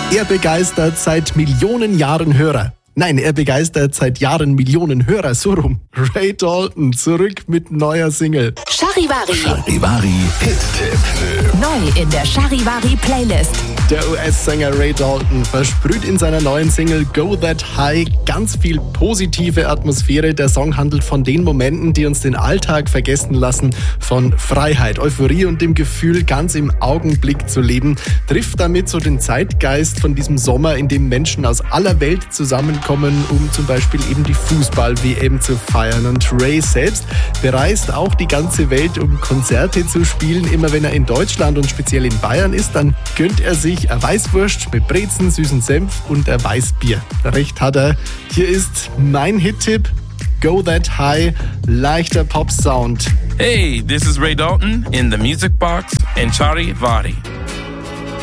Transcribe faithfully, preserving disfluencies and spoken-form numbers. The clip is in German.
Er begeistert seit Millionen Jahren Hörer. Nein, er begeistert seit Jahren Millionen Hörer, so rum. Ray Dalton, zurück mit neuer Single. Charivari. Charivari Hit-Tipp. Neu in der Charivari Playlist. Der U S-Sänger Ray Dalton versprüht in seiner neuen Single Go That High ganz viel positive Atmosphäre. Der Song handelt von den Momenten, die uns den Alltag vergessen lassen, von Freiheit, Euphorie und dem Gefühl, ganz im Augenblick zu leben. Trifft damit so den Zeitgeist von diesem Sommer, in dem Menschen aus aller Welt zusammenkommen, um zum Beispiel eben die Fußball-W M zu feiern. Und Ray selbst bereist auch die ganze Welt, um Konzerte zu spielen. Immer wenn er in Deutschland und speziell in Bayern ist, dann gönnt er sich eine Weißwurst mit Brezen, süßen Senf und ein Weißbier. Recht hat er. Hier ist mein Hit-Tipp. Go That High, leichter Pop-Sound. Hey, this is Ray Dalton in the Music Box and Charivari.